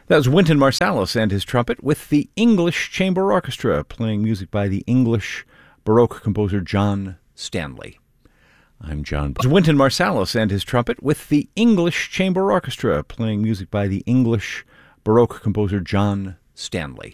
That was Wynton Marsalis and his trumpet with the English Chamber Orchestra, playing music by the English Baroque composer John Stanley. I'm John. That was Wynton Marsalis and his trumpet with the English Chamber Orchestra, playing music by the English Baroque composer John Stanley.